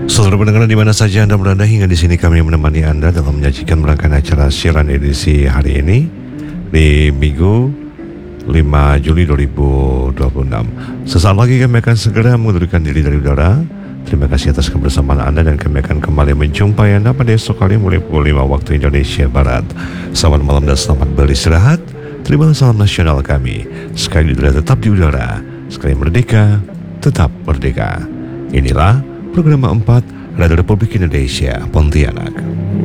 Saudara pendengar di mana saja Anda berada, hingga di sini kami menemani Anda dalam menyajikan rangkaian acara siaran edisi hari ini di Minggu 5 Juli 2026. Sesaat lagi kami akan segera mengundurkan diri dari udara. Terima kasih atas kebersamaan Anda dan kami akan kembali menjumpai Anda pada esok kali mulai pukul 5 waktu Indonesia Barat. Selamat malam dan selamat beristirahat. Terima salam nasional kami. Sekali udara tetap di udara, sekali merdeka tetap merdeka. Inilah program 4 Radio Republik Indonesia Pontianak.